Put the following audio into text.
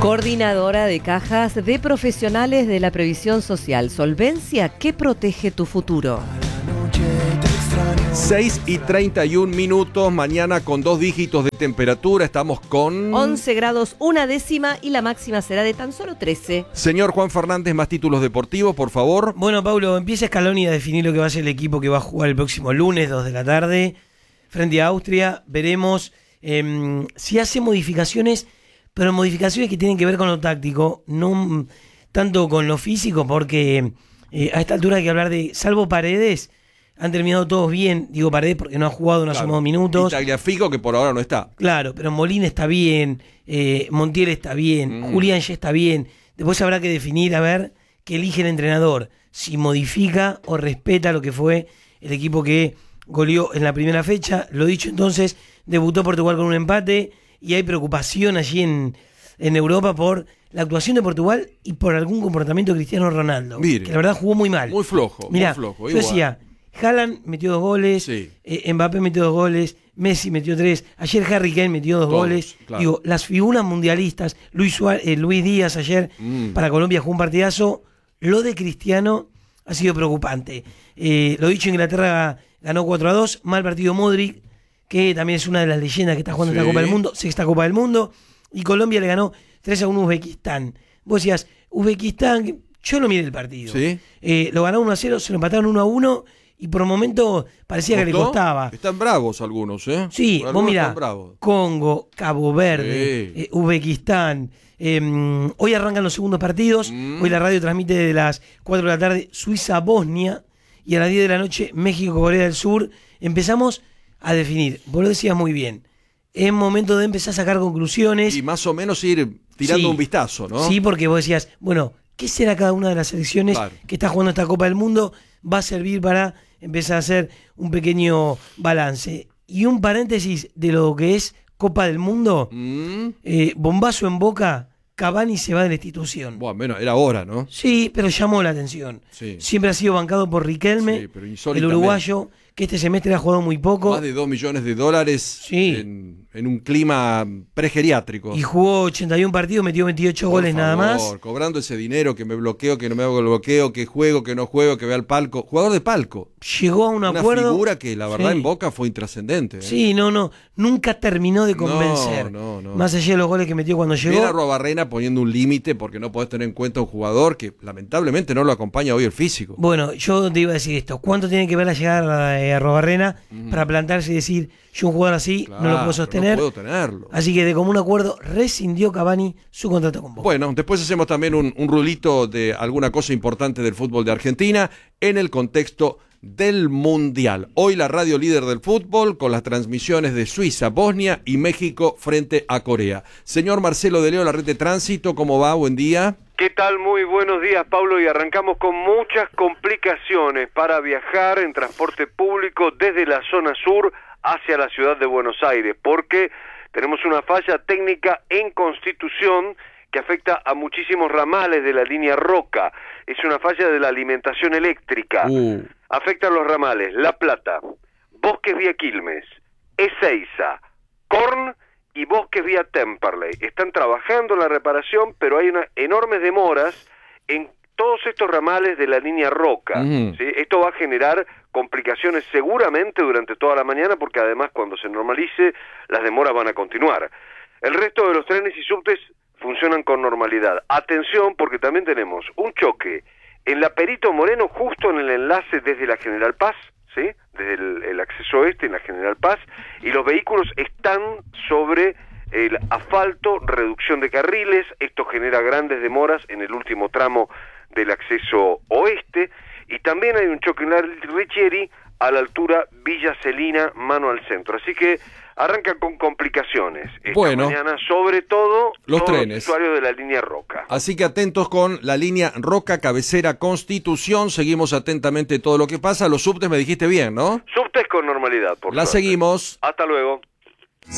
Coordinadora de cajas de profesionales de la previsión social. Solvencia que protege tu futuro. 6:31, mañana con 2 dígitos de temperatura, estamos con 11 grados, 1/10 y la máxima será de tan solo 13. Señor Juan Fernández, más títulos deportivos, por favor. Bueno, Paulo, empieza Scaloni a definir lo que va a ser el equipo que va a jugar el próximo lunes, 2 de la tarde, frente a Austria. Veremos si hace modificaciones, pero modificaciones que tienen que ver con lo táctico, no tanto con lo físico, porque a esta altura hay que hablar de, salvo Paredes, han terminado todos bien. Digo Paredes porque no ha jugado, no ha sumado minutos. Y Tagliafico, que por ahora no está. Claro, pero Molina está bien, Montiel está bien, Julián ya está bien. Después habrá que definir, a ver, qué elige el entrenador. Si modifica o respeta lo que fue el equipo que goleó en la primera fecha. Lo dicho entonces, debutó Portugal con un empate y hay preocupación allí en Europa por la actuación de Portugal y por algún comportamiento de Cristiano Ronaldo. Mire, que la verdad jugó muy mal. Muy flojo, Mirá, muy flojo. Yo decía, Haaland metió 2 goles, sí. Mbappé metió 2 goles, Messi metió 3, ayer Harry Kane metió 2 goles. Claro. Digo, las figuras mundialistas, Luis Díaz ayer para Colombia jugó un partidazo. Lo de Cristiano ha sido preocupante. Lo dicho, Inglaterra ganó 4-2, mal partido Modric, que también es una de las leyendas que está jugando esta Copa del Mundo, sexta Copa del Mundo, y Colombia le ganó 3-1 a Uzbekistán. Vos decías, Uzbekistán, yo no miré el partido. ¿Sí? Lo ganó 1-0, se lo empataron 1-1, y por un momento parecía que le costaba. Están bravos algunos, ¿eh? Sí, vos mirá, Congo, Cabo Verde, Uzbekistán. Hoy arrancan los segundos partidos. Hoy la radio transmite de las 4 de la tarde Suiza-Bosnia, y a las 10 de la noche México-Corea del Sur. Empezamos a definir. Vos lo decías muy bien. Es momento de empezar a sacar conclusiones. Y más o menos ir tirando un vistazo, ¿no? Sí, porque vos decías, bueno, ¿qué será cada una de las selecciones que está jugando esta Copa del Mundo? Va a servir para empezar a hacer un pequeño balance. Y un paréntesis de lo que es Copa del Mundo. Bombazo en Boca, Cavani se va de la institución. Bueno, menos, era hora, ¿no? Sí, pero llamó la atención. Sí. Siempre ha sido bancado por Riquelme, el uruguayo, que este semestre ha jugado muy poco. Más de $2 millones en un clima pregeriátrico. Y jugó 81 partidos, metió 28 goles nada más. Cobrando ese dinero, que me bloqueo, que no me hago el bloqueo, que juego, que no juego, que vea el palco. Jugador de palco. Llegó a un acuerdo. Una figura que la verdad en Boca fue intrascendente. Sí, nunca terminó de convencer. No. Más allá de los goles que metió cuando llegó. Viene Arruabarrena poniendo un límite porque no podés tener en cuenta un jugador que lamentablemente no lo acompaña hoy el físico. Bueno, yo te iba a decir esto. ¿Cuánto tiene que ver la llegada de Arruabarrena para plantarse y decir, yo un jugador así no lo puedo sostener? No puedo tenerlo. Así que de común acuerdo rescindió Cavani su contrato con Boca. Bueno, después hacemos también un rulito de alguna cosa importante del fútbol de Argentina en el contexto del Mundial. Hoy la radio líder del fútbol con las transmisiones de Suiza, Bosnia y México frente a Corea. Señor Marcelo de Leo, la red de tránsito, ¿cómo va? Buen día. ¿Qué tal? Muy buenos días, Pablo, y arrancamos con muchas complicaciones para viajar en transporte público desde la zona sur hacia la ciudad de Buenos Aires, porque tenemos una falla técnica en Constitución que afecta a muchísimos ramales de la línea Roca. Es una falla de la alimentación eléctrica. Afecta a los ramales La Plata, Bosques vía Quilmes, Ezeiza, Korn y Bosques vía Temperley. Están trabajando en la reparación, pero hay enormes demoras en todos estos ramales de la línea Roca. ¿Sí? Esto va a generar complicaciones seguramente durante toda la mañana, porque además cuando se normalice las demoras van a continuar. El resto de los trenes y subtes funcionan con normalidad. Atención, porque también tenemos un choque en la Perito Moreno, justo en el enlace desde la General Paz, ¿sí? Desde el acceso oeste en la General Paz, y los vehículos están sobre el asfalto, reducción de carriles. Esto genera grandes demoras en el último tramo del acceso oeste, y también hay un choque en la Richieri a la altura Villa Celina, mano al centro. Así que arranca con complicaciones esta mañana, sobre todo los trenes, usuarios de la línea Roca. Así que atentos con la línea Roca, cabecera Constitución. Seguimos atentamente todo lo que pasa. Los subtes me dijiste bien, ¿no? Subtes con normalidad, por la suerte. Seguimos. Hasta luego.